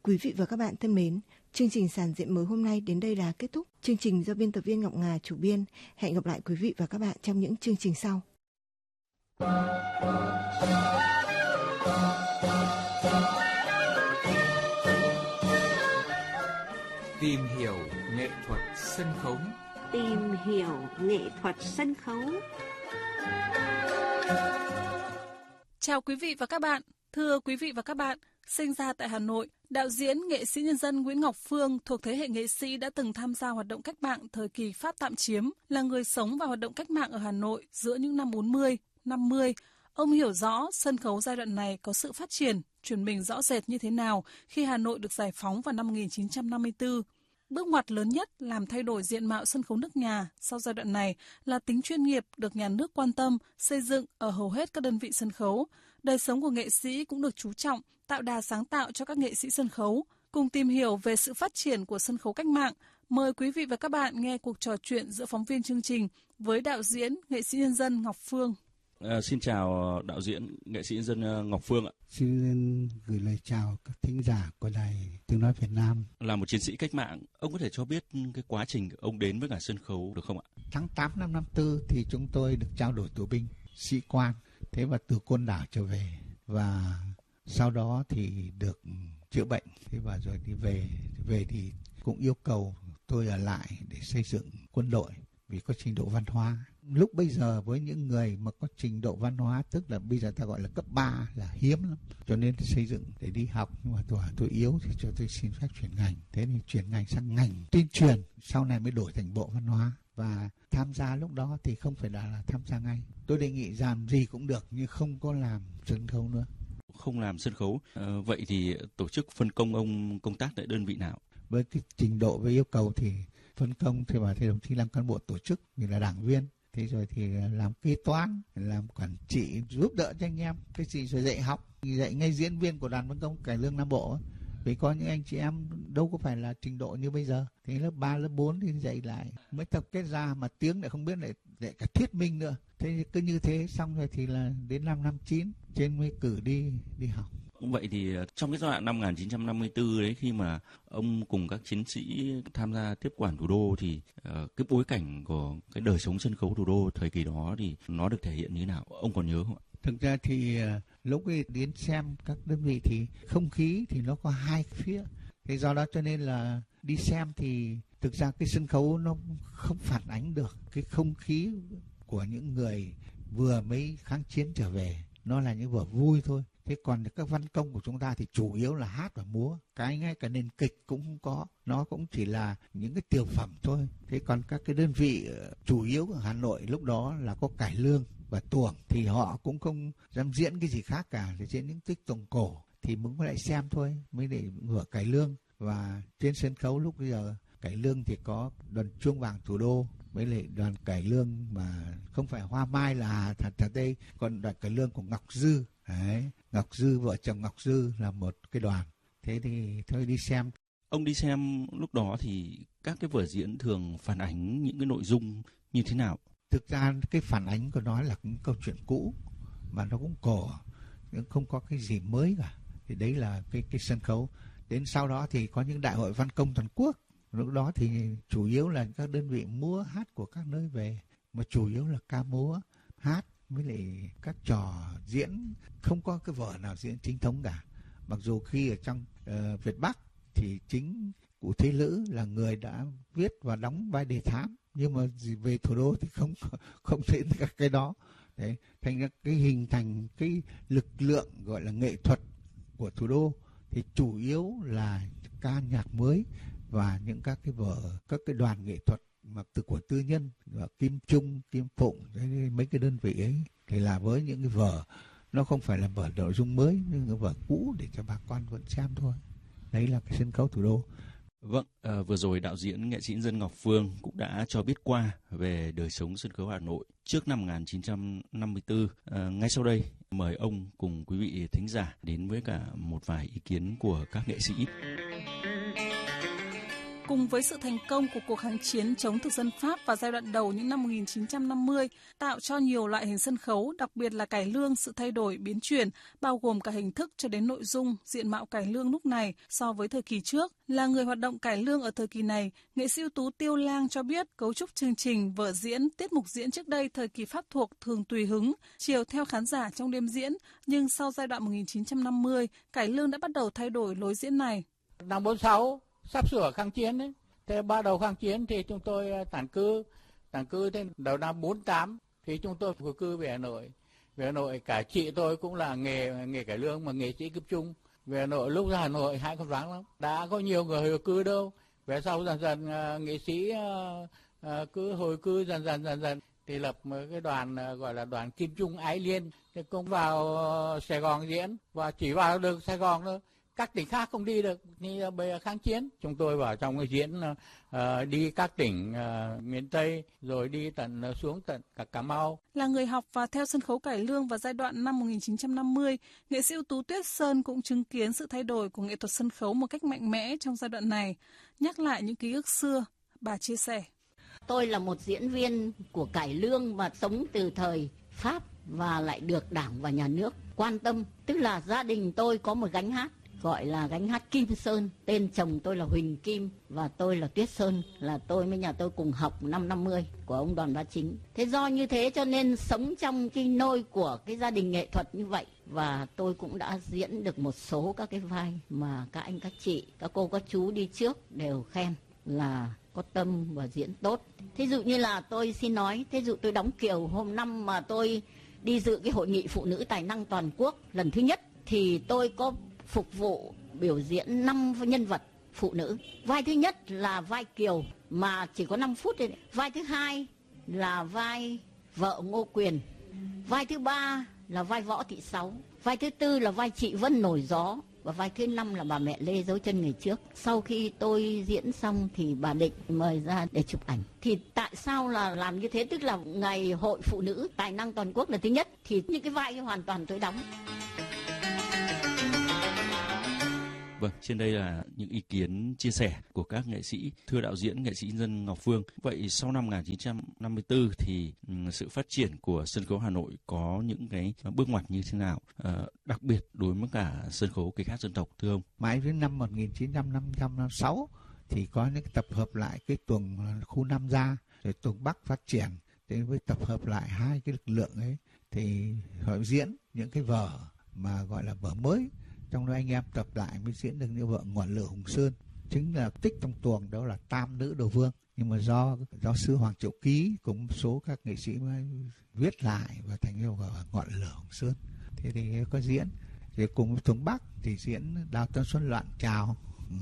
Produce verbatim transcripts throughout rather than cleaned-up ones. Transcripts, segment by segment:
Quý vị và các bạn thân mến, chương trình Sàn Diện Mới hôm nay đến đây là kết thúc. Chương trình do biên tập viên Ngọc Ngà chủ biên. Hẹn gặp lại quý vị và các bạn trong những chương trình sau. Tìm hiểu nghệ thuật sân khấu. Tìm hiểu nghệ thuật sân khấu. Chào quý vị và các bạn. Thưa quý vị và các bạn, sinh ra tại Hà Nội, đạo diễn, nghệ sĩ nhân dân Nguyễn Ngọc Phương thuộc thế hệ nghệ sĩ đã từng tham gia hoạt động cách mạng thời kỳ Pháp tạm chiếm, là người sống và hoạt động cách mạng ở Hà Nội giữa những năm bốn mươi, năm mươi. Ông hiểu rõ sân khấu giai đoạn này có sự phát triển, chuyển mình rõ rệt như thế nào khi Hà Nội được giải phóng vào năm một nghìn chín trăm năm mươi tư. Bước ngoặt lớn nhất làm thay đổi diện mạo sân khấu nước nhà sau giai đoạn này là tính chuyên nghiệp được nhà nước quan tâm, xây dựng ở hầu hết các đơn vị sân khấu. Đời sống của nghệ sĩ cũng được chú trọng, tạo đà sáng tạo cho các nghệ sĩ sân khấu. Cùng tìm hiểu về sự phát triển của sân khấu cách mạng, mời quý vị và các bạn nghe cuộc trò chuyện giữa phóng viên chương trình với đạo diễn, nghệ sĩ nhân dân Ngọc Phương. À, xin chào đạo diễn, nghệ sĩ nhân dân Ngọc Phương ạ. Xin gửi lời chào các thính giả của Đài Tiếng Nói Việt Nam. Là một chiến sĩ cách mạng, ông có thể cho biết cái quá trình ông đến với cả sân khấu được không ạ? Tháng tám năm năm tư thì chúng tôi được trao đổi tù binh, sĩ quan, thế và từ Côn Đảo trở về, và sau đó thì được chữa bệnh, thế và rồi đi về, về thì cũng yêu cầu tôi ở lại để xây dựng quân đội vì có trình độ văn hóa. Lúc bây giờ với những người mà có trình độ văn hóa, tức là bây giờ ta gọi là cấp ba, là hiếm lắm, cho nên xây dựng để đi học. Nhưng mà tôi tôi yếu thì cho tôi xin phép chuyển ngành, thế thì chuyển ngành sang ngành tuyên truyền, sau này mới đổi thành bộ văn hóa. Và tham gia lúc đó thì không phải là, là tham gia ngay. Tôi đề nghị làm gì cũng được nhưng không có làm sân khấu nữa. Không làm sân khấu. À, vậy thì tổ chức phân công ông công tác tại đơn vị nào? Với cái trình độ với yêu cầu thì phân công thì bà thì đồng chí làm cán bộ tổ chức, vì là đảng viên, thế rồi thì làm kế toán, làm quản trị, giúp đỡ cho anh em cái gì, rồi dạy học, dạy ngay diễn viên của đoàn văn công cải lương Nam Bộ. Vì có những anh chị em đâu có phải là trình độ như bây giờ, thì lớp ba, lớp bốn thì dạy lại, mới tập kết ra mà tiếng lại không biết, lại dạy cả thuyết minh nữa. Thế cứ như thế xong rồi thì là đến năm năm chín trên mới cử đi đi học. Vậy thì trong cái giai đoạn năm một nghìn chín trăm năm mươi tư đấy, khi mà ông cùng các chiến sĩ tham gia tiếp quản thủ đô thì uh, cái bối cảnh của cái đời sống sân khấu thủ đô thời kỳ đó thì nó được thể hiện như thế nào? Ông còn nhớ không ạ? Thực ra thì uh, lúc ấy đến xem các đơn vị thì không khí thì nó có hai phía. Thế do đó cho nên là đi xem thì thực ra cái sân khấu nó không phản ánh được cái không khí của những người vừa mới kháng chiến trở về. Nó là những vở vui thôi. Thế còn các văn công của chúng ta thì chủ yếu là hát và múa. Cái ngay cả nền kịch cũng không có. Nó cũng chỉ là những cái tiểu phẩm thôi. Thế còn các cái đơn vị chủ yếu ở Hà Nội lúc đó là có cải lương và tuồng, thì họ cũng không dám diễn cái gì khác cả, để diễn những tích tuồng cổ thì mới lại xem thôi, mới để ngửa cải lương. Và trên sân khấu lúc bây giờ cải lương thì có đoàn Chuông Vàng Thủ Đô, với lại đoàn cải lương mà không phải Hoa Mai là thật thật đây, còn đoàn cải lương của Ngọc Dư. Đấy, Ngọc Dư, vợ chồng Ngọc Dư là một cái đoàn. Thế thì thôi đi xem. Ông đi xem lúc đó thì các cái vở diễn thường phản ánh những cái nội dung như thế nào? Thực ra cái phản ánh của nó là những câu chuyện cũ mà nó cũng cổ, nhưng không có cái gì mới cả. Thì đấy là cái cái sân khấu. Đến sau đó thì có những đại hội văn công toàn quốc. Lúc đó thì chủ yếu là các đơn vị múa hát của các nơi về, mà chủ yếu là ca múa, hát với lại các trò diễn, không có cái vở nào diễn chính thống cả. Mặc dù khi ở trong uh, Việt Bắc thì chính Cụ Thế Lữ là người đã viết và đóng vai đề thám, nhưng mà về thủ đô thì không không diễn các cái đó. Đấy, thành ra cái hình thành cái lực lượng gọi là nghệ thuật của thủ đô thì chủ yếu là ca nhạc mới và những các cái vở, các cái đoàn nghệ thuật mà từ của tư nhân, và Kim Trung, Kim Phụng, đấy, mấy cái đơn vị ấy thì là với những cái vở nó không phải là vở nội dung mới, nhưng cái vở cũ để cho bà con vẫn xem thôi. Đấy là cái sân khấu thủ đô. Vâng, à, vừa rồi đạo diễn nghệ sĩ nhân dân Ngọc Phương cũng đã cho biết qua về đời sống sân khấu Hà Nội trước năm một nghìn chín trăm năm mươi tư. À, ngay sau đây mời ông cùng quý vị thính giả đến với cả một vài ý kiến của các nghệ sĩ. Cùng với sự thành công của cuộc kháng chiến chống thực dân Pháp vào giai đoạn đầu những năm một nghìn chín trăm năm mươi, tạo cho nhiều loại hình sân khấu, đặc biệt là cải lương sự thay đổi, biến chuyển, bao gồm cả hình thức cho đến nội dung, diện mạo cải lương lúc này so với thời kỳ trước. Là người hoạt động cải lương ở thời kỳ này, nghệ sĩ ưu tú Tiêu Lang cho biết cấu trúc chương trình, vở diễn, tiết mục diễn trước đây thời kỳ Pháp thuộc thường tùy hứng, chiều theo khán giả trong đêm diễn, nhưng sau giai đoạn một nghìn chín trăm năm mươi, cải lương đã bắt đầu thay đổi lối diễn này. Năm bốn sáu sắp sửa kháng chiến đấy. Thế bắt đầu kháng chiến thì chúng tôi tản cư, tản cư đến đầu năm bốn tám thì chúng tôi hồi cư về Hà Nội. Về Hà Nội cả chị tôi cũng là nghề nghề cải lương mà nghệ sĩ cấp trung. Về Hà Nội lúc ra Hà Nội hai con vắng lắm. Đã có nhiều người hồi cư đâu. Về sau dần dần uh, nghệ sĩ uh, uh, cứ hồi cư dần dần dần dần thì lập một cái đoàn uh, gọi là đoàn Kim Trung Ái Liên. Thì cũng vào uh, Sài Gòn diễn và chỉ vào được Sài Gòn thôi. Các tỉnh khác không đi được như bây kháng chiến. Chúng tôi vào trong cái diễn uh, đi các tỉnh uh, miền Tây rồi đi tận uh, xuống tận cả Cà Mau. Là người học và theo sân khấu cải lương vào giai đoạn năm một nghìn chín trăm năm mươi, nghệ sĩ ưu tú Tuyết Sơn cũng chứng kiến sự thay đổi của nghệ thuật sân khấu một cách mạnh mẽ trong giai đoạn này. Nhắc lại những ký ức xưa, bà chia sẻ. Tôi là một diễn viên của cải lương mà sống từ thời Pháp và lại được Đảng và Nhà nước quan tâm. Tức là gia đình tôi có một gánh hát gọi là gánh hát Kim Sơn, tên chồng tôi là Huỳnh Kim và tôi là Tuyết Sơn, là tôi với nhà tôi cùng học năm năm mươi của ông Đoàn Bá Chính. Thế do như thế cho nên sống trong cái nôi của cái gia đình nghệ thuật như vậy, và tôi cũng đã diễn được một số các cái vai mà các anh các chị, các cô các chú đi trước đều khen là có tâm và diễn tốt. Thí dụ như là tôi xin nói, thí dụ tôi đóng Kiều hôm năm mà tôi đi dự cái hội nghị phụ nữ tài năng toàn quốc lần thứ nhất thì tôi có phục vụ biểu diễn năm nhân vật phụ nữ. Vai thứ nhất là vai Kiều mà chỉ có năm phút thôi. Vai thứ hai là vai vợ Ngô Quyền. Vai thứ ba là vai Võ Thị Sáu. Vai thứ tư là vai chị Vân Nổi Gió. Và vai thứ năm là bà mẹ Lê Dấu Chân Ngày Trước. Sau khi tôi diễn xong thì bà Định mời ra để chụp ảnh. Thì tại sao là làm như thế? Tức là ngày hội phụ nữ tài năng toàn quốc là thứ nhất. Thì những cái vai hoàn toàn tôi đóng. Vâng, trên đây là những ý kiến chia sẻ của các nghệ sĩ. Thưa đạo diễn, nghệ sĩ nhân dân Ngọc Phương, vậy sau năm một nghìn chín trăm năm mươi tư thì um, sự phát triển của sân khấu Hà Nội có những cái bước ngoặt như thế nào, uh, đặc biệt đối với cả sân khấu kịch hát dân tộc, thưa ông? Mãi đến năm một nghìn chín trăm năm mươi sáu thì có những tập hợp lại cái tuồng khu Nam Gia, rồi tuồng Bắc phát triển, đến với tập hợp lại hai cái lực lượng ấy thì họ diễn những cái vở mà gọi là vở mới. Trong đó anh em tập lại mới diễn được như vợ Ngọn Lửa Hùng Sơn, chính là tích trong tuồng đó là Tam Nữ Đồ Vương, nhưng mà do giáo sư Hoàng Triệu Ký cùng một số các nghệ sĩ mới viết lại và thành như vở Ngọn Lửa Hùng Sơn. Thế thì có diễn, thì cùng với tuồng Bắc thì diễn Đào Tân Xuân Loạn Trào,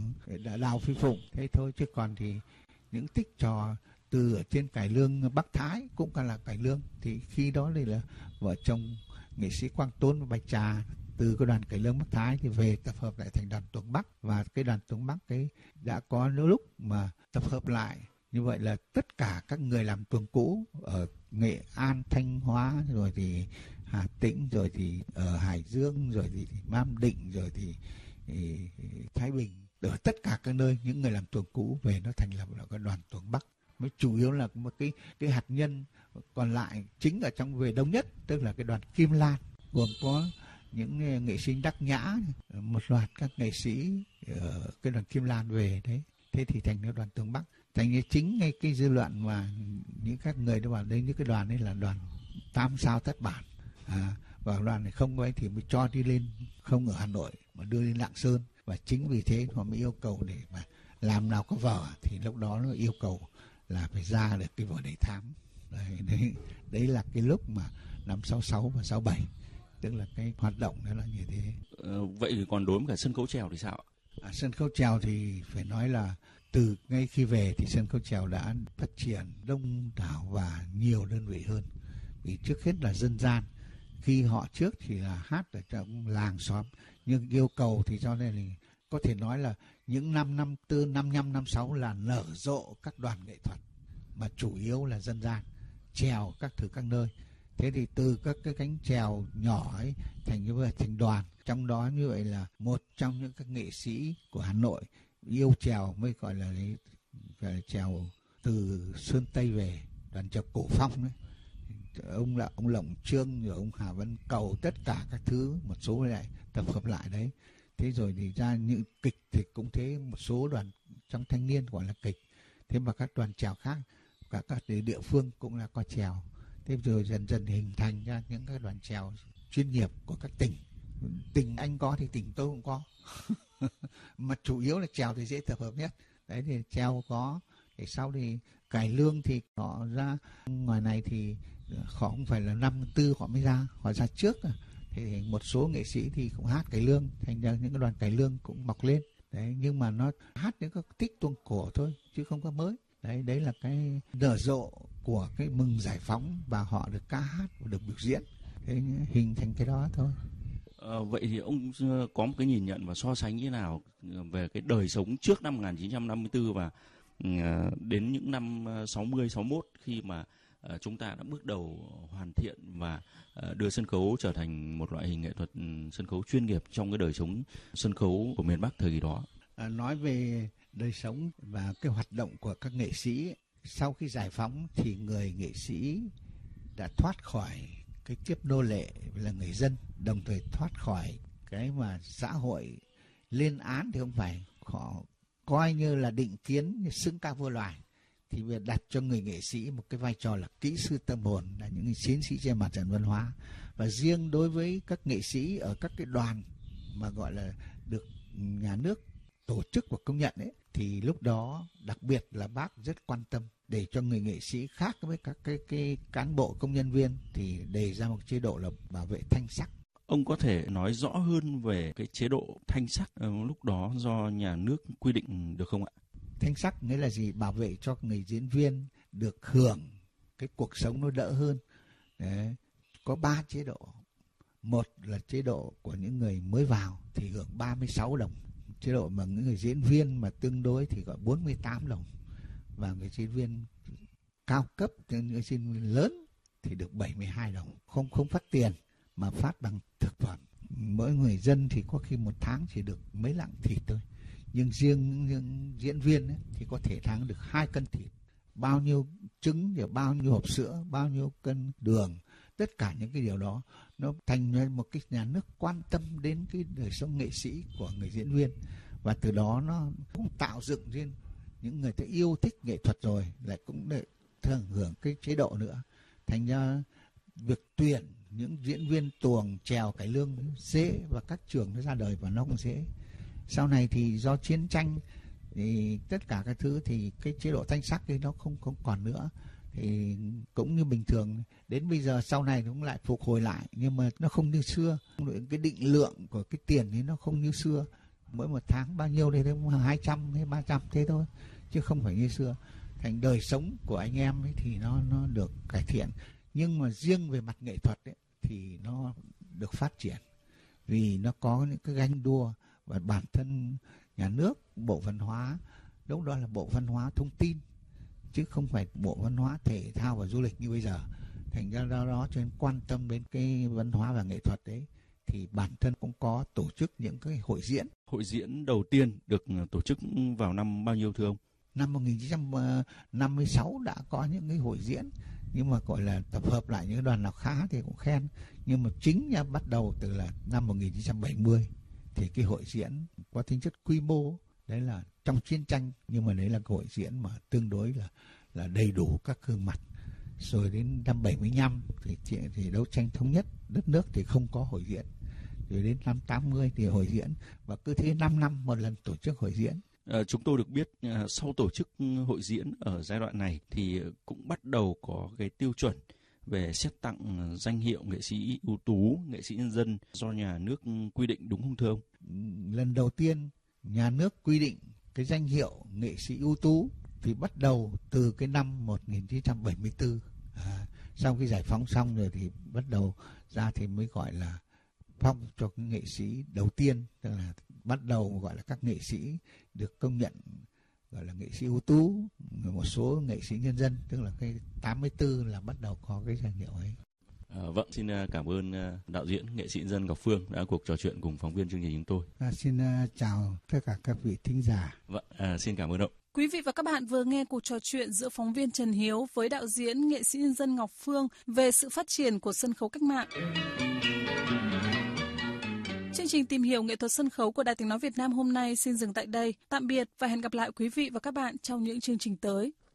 Đào Phi Phụng, thế thôi, chứ còn thì những tích trò từ ở trên cải lương Bắc Thái cũng còn là cải lương, thì khi đó thì là vợ chồng nghệ sĩ Quang Tôn và Bạch Trà từ cái đoàn cải lương Bắc Thái thì về tập hợp lại thành đoàn tuồng Bắc, và cái đoàn tuồng Bắc ấy đã có lúc mà tập hợp lại như vậy là tất cả các người làm tuồng cũ ở Nghệ An, Thanh Hóa, rồi thì Hà Tĩnh, rồi thì ở Hải Dương, rồi thì Nam Định, rồi thì, thì Thái Bình, ở tất cả các nơi những người làm tuồng cũ về nó thành lập là cái đoàn tuồng Bắc, mới chủ yếu là một cái cái hạt nhân còn lại chính ở trong về đông nhất, tức là cái đoàn Kim Lan, gồm có những nghệ sĩ Đắc Nhã, một loạt các nghệ sĩ ở cái đoàn Kim Lan về đấy, thế thì thành cái đoàn tuồng Bắc. Thành như chính ngay cái dư luận mà những các người đó bảo đây, những cái đoàn ấy là đoàn tam sao thất bản, à, và đoàn này không ấy thì mới cho đi lên, không ở Hà Nội mà đưa lên Lạng Sơn, và chính vì thế họ mới yêu cầu để mà làm nào có vở thì lúc đó nó yêu cầu là phải ra được cái vở Đầy Thám. Đấy, đấy, đấy là cái lúc mà năm sáu sáu và sáu bảy, tức là cái hoạt động đó là như thế. Ờ, vậy thì còn đối với cả sân khấu chèo thì sao? À, sân khấu chèo thì phải nói là từ ngay khi về thì sân khấu chèo đã phát triển đông đảo và nhiều đơn vị hơn. Vì trước hết là dân gian, khi họ trước thì là hát ở trong làng xóm, nhưng yêu cầu thì cho nên là có thể nói là những năm năm tư, năm năm, năm sáu là nở rộ các đoàn nghệ thuật, mà chủ yếu là dân gian, chèo các thứ các nơi. Thế thì từ các cái cánh chèo nhỏ ấy thành như vậy thành đoàn, trong đó như vậy là một trong những các nghệ sĩ của Hà Nội yêu chèo mới gọi là chèo từ Sơn Tây về, đoàn chèo Cổ Phong ấy. Ông là ông Lộng Trương rồi ông Hà Văn Cầu, tất cả các thứ một số lại tập hợp lại đấy. Thế rồi thì ra những kịch thì cũng thế, một số đoàn trong thanh niên gọi là kịch. Thế mà các đoàn chèo khác, cả các địa phương cũng là có chèo. Thế rồi dần dần hình thành ra những cái đoàn chèo chuyên nghiệp của các tỉnh. Tỉnh anh có thì tỉnh tôi cũng có. Mà chủ yếu là chèo thì dễ tập hợp nhất. Đấy thì chèo có. Thì sau thì cải lương thì họ ra ngoài này thì họ không phải là năm tư họ mới ra, họ ra trước. Thì một số nghệ sĩ thì cũng hát cải lương, thành ra những cái đoàn cải lương cũng mọc lên. Đấy, nhưng mà nó hát những cái tích tuồng cổ thôi chứ không có mới. Đấy, đấy là cái nở rộ của cái mừng giải phóng và họ được ca hát và được biểu diễn. Thế hình thành cái đó thôi. À, vậy thì ông có một cái nhìn nhận và so sánh như thế nào về cái đời sống trước năm một nghìn chín trăm năm mươi tư và uh, đến những năm sáu mươi, sáu mươi mốt khi mà uh, chúng ta đã bước đầu hoàn thiện và uh, đưa sân khấu trở thành một loại hình nghệ thuật um, sân khấu chuyên nghiệp trong cái đời sống sân khấu của miền Bắc thời kỳ đó? À, nói về đời sống và cái hoạt động của các nghệ sĩ sau khi giải phóng thì người nghệ sĩ đã thoát khỏi cái kiếp nô lệ là người dân, đồng thời thoát khỏi cái mà xã hội lên án thì không phải, họ coi như là định kiến xưng ca vua loài, thì việc đặt cho người nghệ sĩ một cái vai trò là kỹ sư tâm hồn, là những chiến sĩ trên mặt trận văn hóa. Và riêng đối với các nghệ sĩ ở các cái đoàn mà gọi là được nhà nước tổ chức và công nhận ấy, thì lúc đó đặc biệt là bác rất quan tâm để cho người nghệ sĩ khác với các cái, cái cán bộ công nhân viên thì đề ra một chế độ là bảo vệ thanh sắc. Ông có thể nói rõ hơn về cái chế độ thanh sắc lúc đó do nhà nước quy định được không ạ? Thanh sắc nghĩa là gì? Bảo vệ cho người diễn viên được hưởng cái cuộc sống nó đỡ hơn. Đấy. Có ba chế độ. Một là chế độ của những người mới vào thì hưởng ba mươi sáu đồng. Chế độ mà những người diễn viên mà tương đối thì gọi bốn mươi tám đồng. Và người diễn viên cao cấp, những diễn viên lớn thì được bảy mươi hai đồng. Không không phát tiền mà phát bằng thực phẩm. Mỗi người dân thì có khi một tháng chỉ được mấy lạng thịt thôi. Nhưng riêng những diễn viên ấy, thì có thể tháng được hai cân thịt. Bao nhiêu trứng, bao nhiêu hộp sữa, bao nhiêu cân đường. Tất cả những cái điều đó nó thành ra một cái nhà nước quan tâm đến cái đời sống nghệ sĩ của người diễn viên. Và từ đó nó cũng tạo dựng riêng những người ta yêu thích nghệ thuật rồi lại cũng để thường hưởng cái chế độ nữa. Thành ra việc tuyển những diễn viên tuồng, chèo, cải lương dễ và các trường nó ra đời và nó cũng dễ. Sau này thì do chiến tranh thì tất cả các thứ thì cái chế độ thanh sắc thì nó không không còn nữa. Thì cũng như bình thường đến bây giờ sau này nó cũng lại phục hồi lại, nhưng mà nó không như xưa. Cái định lượng của cái tiền thì nó không như xưa. Mỗi một tháng bao nhiêu đây, hai trăm hay ba trăm thế thôi, chứ không phải như xưa. Thành đời sống của anh em ấy thì nó nó được cải thiện. Nhưng mà riêng về mặt nghệ thuật ấy, thì nó được phát triển vì nó có những cái ganh đua. Và bản thân nhà nước, Bộ Văn hóa, lúc đó là Bộ Văn hóa Thông tin chứ không phải Bộ Văn hóa Thể thao và Du lịch như bây giờ. Thành ra đó, đó cho nên quan tâm đến cái văn hóa và nghệ thuật đấy thì bản thân cũng có tổ chức những cái hội diễn. Hội diễn đầu tiên được tổ chức vào năm bao nhiêu thưa ông? Năm một nghìn chín trăm năm mươi sáu đã có những cái hội diễn, nhưng mà gọi là tập hợp lại những đoàn nào khá thì cũng khen. Nhưng mà chính nha, bắt đầu từ là năm một nghìn chín trăm bảy mươi thì cái hội diễn có tính chất quy mô, đấy là trong chiến tranh, nhưng mà đấy là cái hội diễn mà tương đối là là đầy đủ các gương mặt. Rồi đến năm bảy mươi lăm thì thì đấu tranh thống nhất đất nước thì không có hội diễn. Rồi đến năm tám mươi thì hội diễn, và cứ thế năm năm một lần tổ chức hội diễn. À, chúng tôi được biết à, sau tổ chức hội diễn ở giai đoạn này thì cũng bắt đầu có cái tiêu chuẩn về xét tặng danh hiệu nghệ sĩ ưu tú, nghệ sĩ nhân dân do nhà nước quy định, đúng không thưa ông? Lần đầu tiên nhà nước quy định cái danh hiệu nghệ sĩ ưu tú thì bắt đầu từ cái năm một nghìn chín trăm bảy mươi tư. À, sau khi giải phóng xong rồi thì bắt đầu ra thì mới gọi là phong cho cái nghệ sĩ đầu tiên, tức là bắt đầu gọi là các nghệ sĩ được công nhận gọi là nghệ sĩ ưu tú, một số nghệ sĩ nhân dân, tức là cái tám mươi tư là bắt đầu có cái danh hiệu ấy. À, vâng, xin cảm ơn đạo diễn nghệ sĩ nhân dân Ngọc Phương đã cuộc trò chuyện cùng phóng viên chương trình chúng tôi. À, xin uh, chào tất cả các vị thính giả. Vâng, à, xin cảm ơn ông. Quý vị và các bạn vừa nghe cuộc trò chuyện giữa phóng viên Trần Hiếu với đạo diễn nghệ sĩ nhân dân Ngọc Phương về sự phát triển của sân khấu cách mạng. Chương trình tìm hiểu nghệ thuật sân khấu của Đài Tiếng nói Việt Nam hôm nay xin dừng tại đây. Tạm biệt và hẹn gặp lại quý vị và các bạn trong những chương trình tới.